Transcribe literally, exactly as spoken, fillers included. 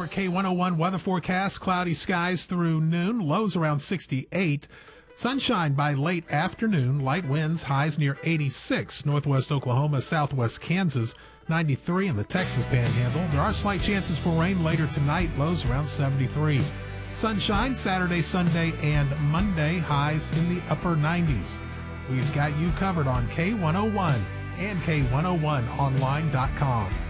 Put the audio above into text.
K one oh one weather forecast. Cloudy skies through noon, lows around sixty-eight. Sunshine by late afternoon, light winds, highs near eighty-six. Northwest Oklahoma, southwest Kansas, ninety-three in the Texas Panhandle. There are slight chances for rain later tonight, lows around seventy-three. Sunshine Saturday, Sunday, and Monday, highs in the upper nineties. We've got you covered on K one oh one and K one oh one online dot com.